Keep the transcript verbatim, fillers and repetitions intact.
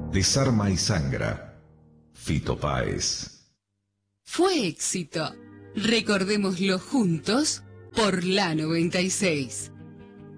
Desarma y sangra. Fito Páez. Fue éxito. Recordémoslo juntos por la noventa y seis.